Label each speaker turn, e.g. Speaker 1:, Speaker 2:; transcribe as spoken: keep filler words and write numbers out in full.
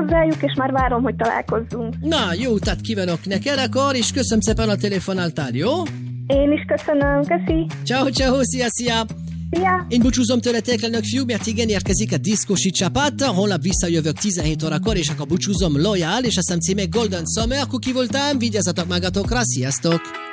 Speaker 1: hozzájuk, és már várom, hogy találkozzunk.
Speaker 2: Na, jó utat kívánok neked akkor, és köszönöm szépen a telefonáltál, jó?
Speaker 1: Én is köszönöm, köszi.
Speaker 2: Ciao, ciao, szia, szia!
Speaker 1: Szia!
Speaker 2: Én búcsúzom tőletek, lenök fiú, mert igen, érkezik a diszkosi csapat, holnap visszajövök tizenhét órakor, és akkor búcsúzom Loyal, és a szem címe Golden Summer, akkor ki voltam, vigyázzatok magatokra, sziasztok!